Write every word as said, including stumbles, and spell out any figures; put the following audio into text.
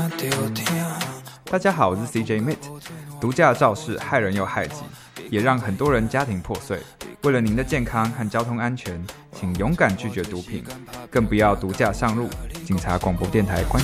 大家好，我是 C J Mit。 毒驾肇事害人又害己，也让很多人家庭破碎。为了您的健康和交通安全，请勇敢拒绝毒品，更不要毒驾上路。警察广播电台关